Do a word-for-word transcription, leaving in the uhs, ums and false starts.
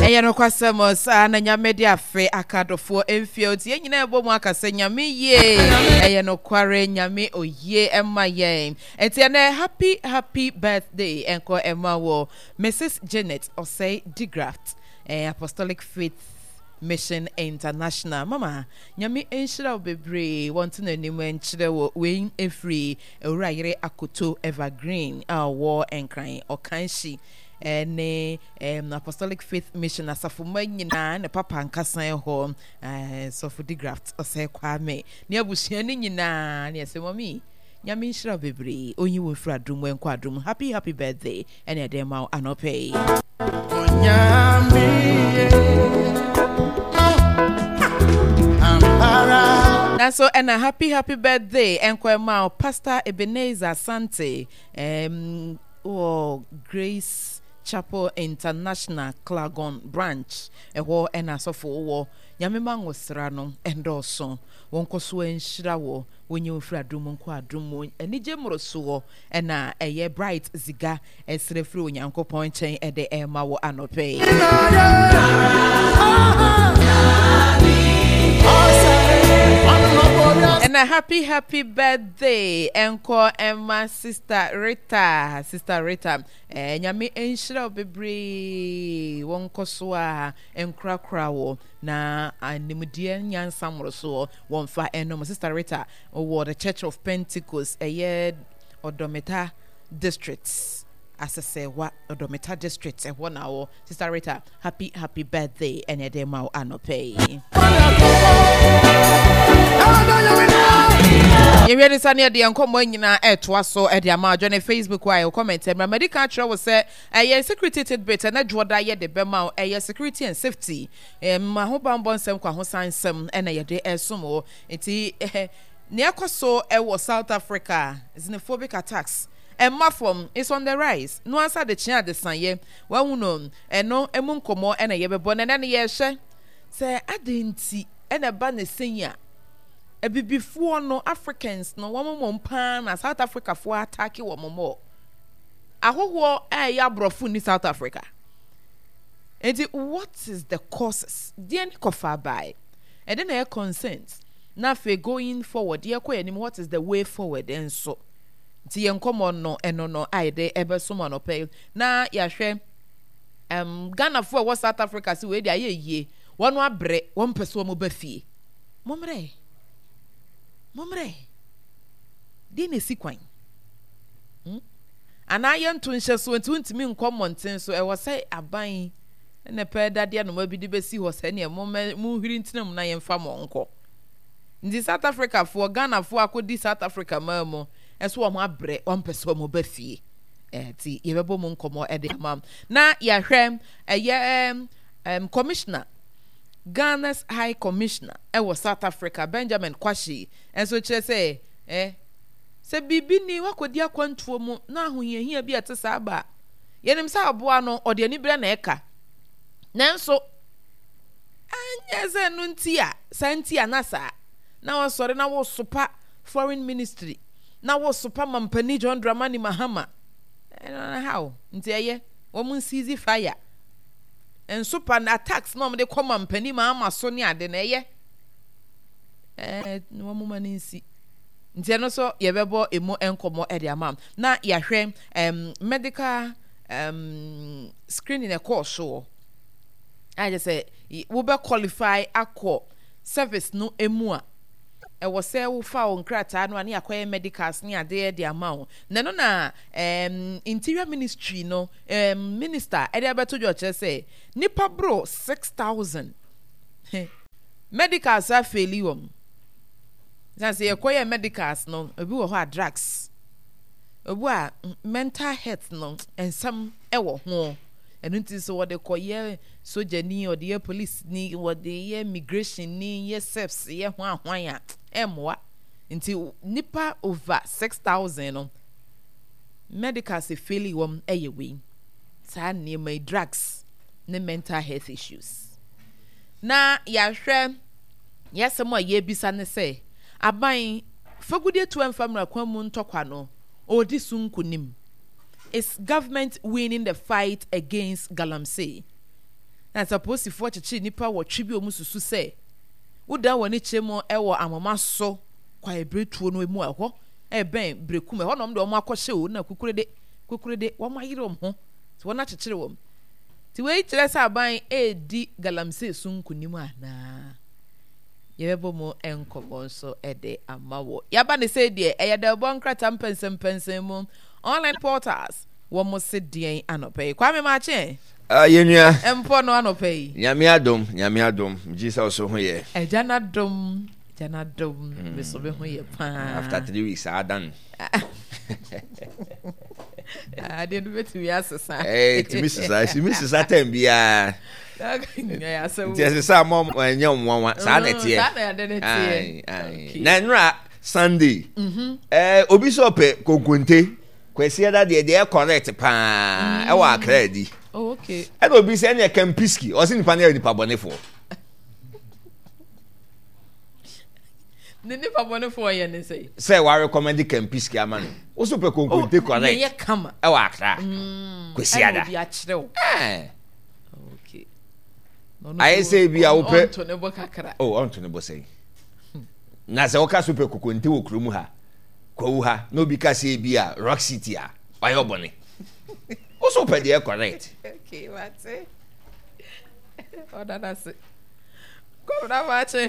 Eya no kwasemo sa na nyame de afe akadofo emfield ye nyina ebo mu akase nyame ye eya no kware nyame oye emma ye enti na happy happy birthday enko emma wo Missus Janet Osei Digraft eh, Apostolic Faith Mission International mama nyame enhira obebre want na nim enchire wo we efri ewura yere akoto evergreen awo enkran okanshi ene um, Apostolic Faith Mission asafo manyina ne papa nkasan ho eh so for the graft ose kwame ne abusua ne nyina ne asemomi nyame nhyira bebre onyi wo fra dum enko adum happy happy birthday ene dem ma anope onyame so and a happy happy birthday enko ma Pastor Ebenezer Sante um oh Grace Chapel International Clagon branch ewo ena sofo wo nyame mangosra no endoso wonko so enhira wo wonye ofra dum nko adum enije moroso wo ena eye bright ziga esrefri onyankopon chen ede ema wo anope and a happy happy birthday enko Emma sister Rita sister Rita eh nyame enhira obebre wonko so a enkrakra wo na animdie nyansa moroso wonfa enom sister Rita wo the Church of Pentecost eye Odometa districts asese wa Odometa districts e wona wo sister Rita happy happy birthday ene dem ma anope you ready sani de enkomo nyina etwa so e de ama adwo na Facebook wa e comment e medical tra wo say eh security tidbit na dwoda ye de bema eh security and safety eh ma ho bambon sem kwa ho sansem e na ye de esomo enti eh ne akoso e wo South Africa xenophobic attacks and mafom is on the rise no answer the chia de sanye wa huno eno emu nkomo e na ye bebo na na ye hye say adenti e na ba na senya before no Africans no one more pan na South Africa for attack one more ahoho eh ya brofu ni South Africa and what is the causes the kofa by and then air consent na fe going forward ye ko anim what is the way forward and so ti yen common no eno no aide ebe so no pay na ya hwe um Ghana for what South Africa si we dia ye yie wonu abre won peso mo ba fie momre momre di ne sikwan hm ana ye nto nhye so nti ntimi nkomonten so e wo sai aban na pe dade no ma bi di besi ho sai ne mo mu hiri ntinam na ye mfa mo nko ndi South Africa for Ghana for akodi South Africa ma mo eso wo abre won peso mo ba fie eh ti ye bebo mo nkomo e de mam na ya hwem eye um commissioner Ghana's High Commissioner e was South Africa Benjamin Kwashi and so che say eh se bibi ni wakodi akwantuo mu na ahoyehia bi atesa aba yenim sa aboa no ode ani bra na eka nanso anya ze no ntia santia na sa na wo sore na wo sopa foreign ministry na wo sopa mampani John Dramani Mahama and how ntieye wo mun seize fire and super attacks no de come company ma ma so ni ade na ye eh no mo mani nsi ntia no so ye bebo emo enkomo e de amam na ya hwe um medical um screening e course so I just say we be qualify akọ service no emu a e wo se wo fa on krata no ani akoye medicals ni ade de amount na no na um interior ministry no um minister e de abeto jo che say nipa bro six thousand medicals are failium say say akoye medicals no obi wo ho drugs obu a mental health no ensam e wo ho enu nti so wo de koye soja ni or the police ni or the immigration ni yes seps ye ho ahwan ya emwa nti nipa over six thousand no medical se faili wom eyewe sa ne my drugs ne mental health issues na ya hwe yesemo ye bisa ne se aban fagudie to emfamra kwamu ntokwa no odi sunkunim is government winning the fight against Galamsey. na suppose for chichi nipa wo twi omu susu se woda woni chemo e wo amama so kwa ebretuo no emu eho e ben brekum eho nom de omo akɔhye o na kukurede kukurede wo mayire om ho ti wona chichire wom ti we kire sa ban e di galamse sunkunim ana yebebo mo enkobo so ede amawo yaba ne se de e yeda bon krata mpensem pensem mu online portals wo mo se dien anope kwa me ma che ah yenua empo no anope nyame adom nyame adom Jesus so ho ye e jana dom jana dom me so be ho ye pa after three weeks I done ah de no betu ya sesa eh ti misisa si misisa tem bia ya so ti sesa mo nya nwanwa sa na tie sa na de tie ai na nra Sunday eh obi so pe konkonte kwesi da de de correct pa e wa kredi oh okay e no bi se na Kempiski o si nipa na nipa bonefo ne nipa bonefo ye ne sei say wa recommend Kempiski amano o so pe konkonte correct ye kama e wa kra kwesi ada bi a kirew eh okay I say bi a wo pe onto ne bo kakra oh onto ne bo say na se o ka so pe konkonte wo krumu ha kwa ha no bi ka say bi a Rock City a wa yo bone o so pe de correct okay what's it o da da se ko da ma che